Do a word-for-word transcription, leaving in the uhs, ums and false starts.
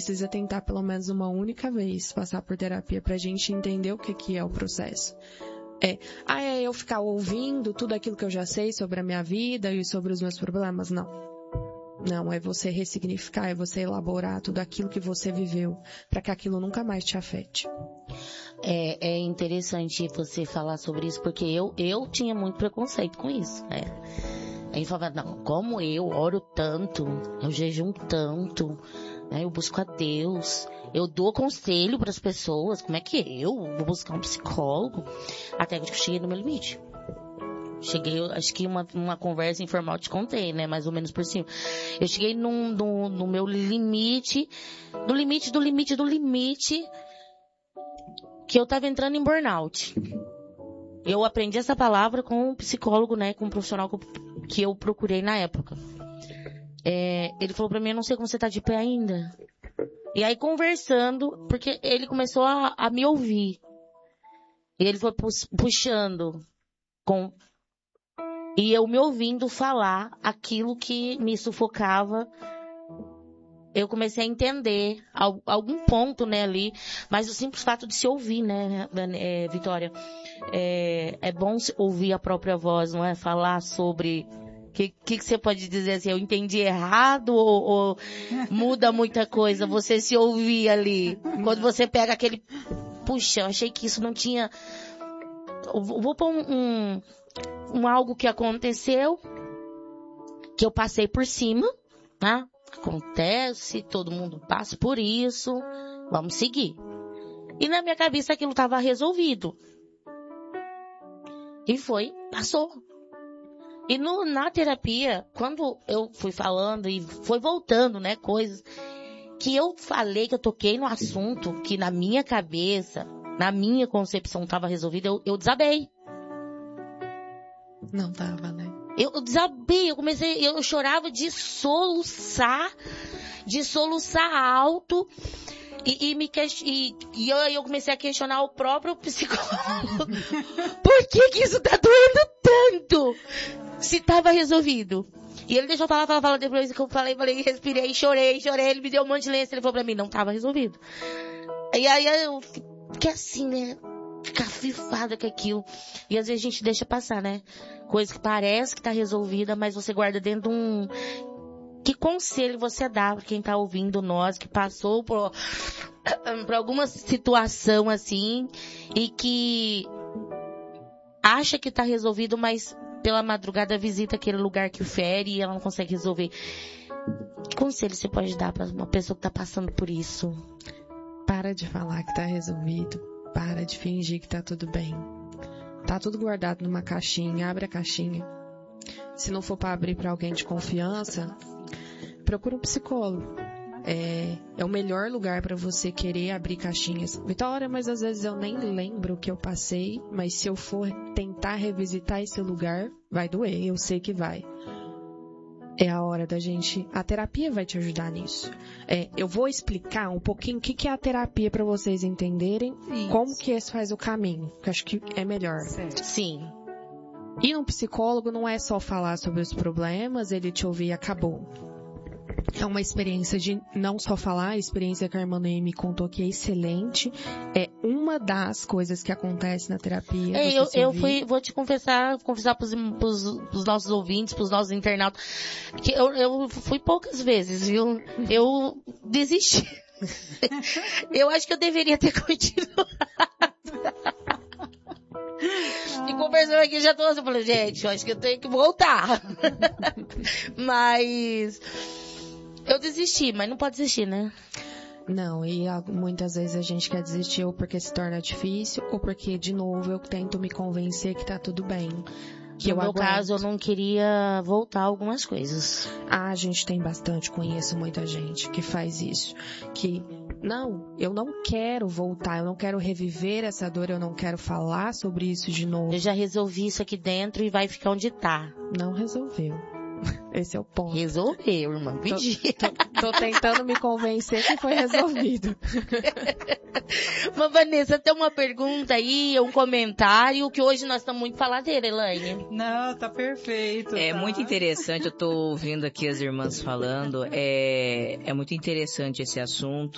precisa tentar pelo menos uma única vez passar por terapia pra gente entender o que, que é o processo. É, ah, é eu ficar ouvindo tudo aquilo que eu já sei sobre a minha vida e sobre os meus problemas? Não. Não, é você ressignificar, é você elaborar tudo aquilo que você viveu, para que aquilo nunca mais te afete. É, é interessante você falar sobre isso, porque eu, eu tinha muito preconceito com isso, né? Aí falava, não, como eu oro tanto, eu jejum tanto, né? Eu busco a Deus, eu dou conselho para as pessoas, como é que eu vou buscar um psicólogo? Até que eu cheguei no meu limite. Cheguei, acho que uma, uma conversa informal te contei, né? Mais ou menos por cima. Eu cheguei num, no, no meu limite, do limite, do limite, do limite, que eu tava entrando em burnout. Eu aprendi essa palavra com um psicólogo, né? Com um profissional que eu, que eu procurei na época. É, ele falou pra mim, eu não sei como você tá de pé ainda. E aí conversando, porque ele começou a, a me ouvir. E ele foi puxando com... E eu me ouvindo falar aquilo que me sufocava, eu comecei a entender algum ponto, né, ali, mas o simples fato de se ouvir, né, é, Vitória, é, é bom ouvir a própria voz, não é? Falar sobre... O que, que, que você pode dizer assim, eu entendi errado ou, ou muda muita coisa, você se ouvir ali, quando você pega aquele... Puxa, eu achei que isso não tinha... Eu vou pôr um... um Um algo que aconteceu, que eu passei por cima, né? Acontece, todo mundo passa por isso, vamos seguir. E na minha cabeça aquilo estava resolvido. E foi, passou. E no, na terapia, quando eu fui falando e foi voltando, né, coisas, que eu falei, que eu toquei no assunto, que na minha cabeça, na minha concepção estava resolvido, eu, eu desabei. Não tava, né? Eu, eu desabei, eu comecei, eu chorava de soluçar, de soluçar alto, e, e, me, e, e eu, eu comecei a questionar o próprio psicólogo. Por que que isso tá doendo tanto? Se tava resolvido. E ele deixou eu falar, falar, falar, depois que eu falei, falei, respirei, chorei, chorei, ele me deu um monte de lenço, ele falou pra mim, não tava resolvido. E aí eu fiquei assim, né? Ficar fifada com aquilo. E às vezes a gente deixa passar, né? Coisa que parece que tá resolvida, mas você guarda dentro de um... Que conselho você dá pra quem tá ouvindo nós, que passou por, por alguma situação assim, e que acha que tá resolvido, mas pela madrugada visita aquele lugar que o fere e ela não consegue resolver. Que conselho você pode dar pra uma pessoa que tá passando por isso? Para de falar que tá resolvido. Para de fingir que tá tudo bem. Tá tudo guardado numa caixinha, abre a caixinha. Se não for para abrir para alguém de confiança, procura um psicólogo. É, é o melhor lugar para você querer abrir caixinhas. Vitória, mas às vezes eu nem lembro o que eu passei, mas se eu for tentar revisitar esse lugar, vai doer, eu sei que vai. É a hora da gente... A terapia vai te ajudar nisso. É, eu vou explicar um pouquinho o que, que é a terapia para vocês entenderem isso. Como que isso faz o caminho. Que eu acho que é melhor. Certo. Sim. Ir um psicólogo não é só falar sobre os problemas, ele te ouvir e acabou. É uma experiência de não só falar, a experiência que a irmã Noemi me contou que é excelente. É uma das coisas que acontece na terapia. É, eu, eu fui, vou te confessar, confessar pros, pros, pros nossos ouvintes, pros nossos internautas, que eu, eu fui poucas vezes, viu? Eu desisti. Eu acho que eu deveria ter continuado. E conversando aqui, já tô assim, eu falei, gente, eu acho que eu tenho que voltar. Mas... Eu desisti, mas não pode desistir, né? Não, e muitas vezes a gente quer desistir ou porque se torna difícil, ou porque, de novo, eu tento me convencer que tá tudo bem. Que no eu meu aguento. caso, eu não queria voltar algumas coisas. Ah, a gente tem bastante, conheço muita gente que faz isso. Que, não, eu não quero voltar, eu não quero reviver essa dor, eu não quero falar sobre isso de novo. Eu já resolvi isso aqui dentro e vai ficar onde tá. Não resolveu. Esse é o ponto. Resolveu, irmã. Vigia. Tô, tô, tô tentando me convencer que foi resolvido. Mas, Vanessa, tem uma pergunta aí, um comentário, que hoje nós estamos muito faladeira, Elaine. Não, tá perfeito. É tá? muito interessante, eu tô ouvindo aqui as irmãs falando, é, é muito interessante esse assunto.